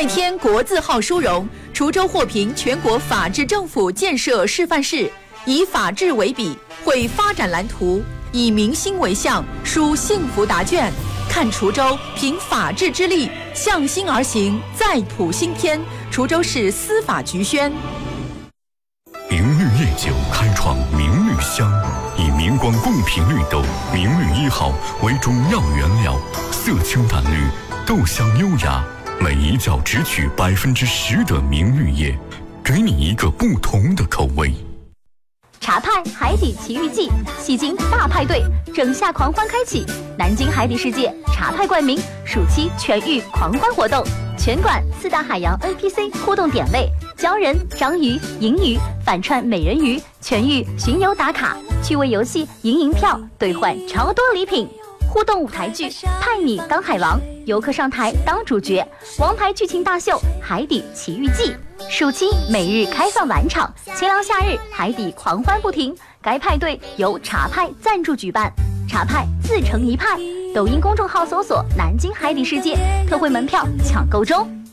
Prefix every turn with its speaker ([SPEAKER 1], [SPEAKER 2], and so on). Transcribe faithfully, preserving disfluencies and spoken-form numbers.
[SPEAKER 1] 再添国字号殊荣，滁州获评全国法治政府建设示范市，以法治为笔，绘发展蓝图，以民心为向，书幸福答卷。看滁州凭法治之力，向心而行，再谱新篇。滁州市司法局宣。
[SPEAKER 2] 明绿夜酒开创明绿香，以明光贡品绿豆明绿一号为主要原料，色清淡绿，豆香优雅，每一窖只取百分之十的明绿叶，给你一个不同的口味。
[SPEAKER 3] 茶派海底奇遇记，戏精大派对，整夏狂欢开启！南京海底世界茶派冠名暑期全域狂欢活动，全馆四大海洋 N P C 互动点位，鲛人、章鱼、银鱼反串美人鱼，全域巡游打卡，趣味游戏赢银票兑换超多礼品。互动舞台剧派你当海王，游客上台当主角，王牌剧情大秀海底奇遇记。暑期每日开放晚场，清凉夏日海底狂欢不停。该派对由茶派赞助举办，茶派自成一派。抖音公众号搜索南京海底世界，特惠门票抢购中。